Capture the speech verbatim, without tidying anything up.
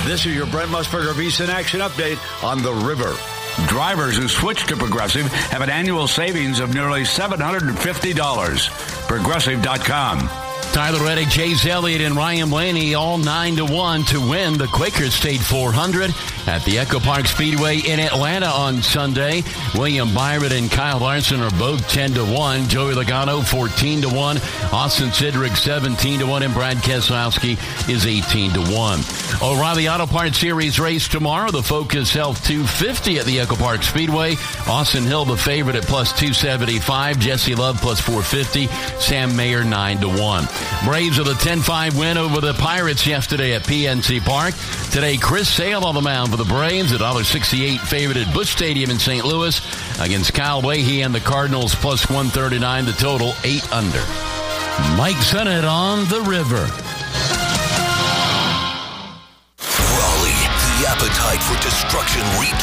This is your Brent Musburger VSiN Action Update on the river. Drivers who switch to Progressive have an annual savings of nearly seven hundred fifty dollars. Progressive dot com. Tyler Reddick, Chase Elliott, and Ryan Blaney all nine to one to win the Quakers State four hundred at the Echo Park Speedway in Atlanta on Sunday. William Byron and Kyle Larson are both ten to one. Joey Logano fourteen to one. Austin Sidrick seventeen to one. And Brad Keselowski is eighteen to one. O'Reilly Auto Parts Series race tomorrow. The Focus Health two fifty at the Echo Park Speedway. Austin Hill the favorite at plus two seventy-five. Jesse Love plus four fifty. Sam Mayer nine to one. Braves with a ten five win over the Pirates yesterday at P N C Park. Today, Chris Sale on the mound for the Braves, a one dollar sixty-eight favorite at Busch Stadium in Saint Louis against Kyle Leahy and the Cardinals plus one thirty-nine, the total eight under. Mike Sennett on the river. Raleigh, the appetite for destruction returns.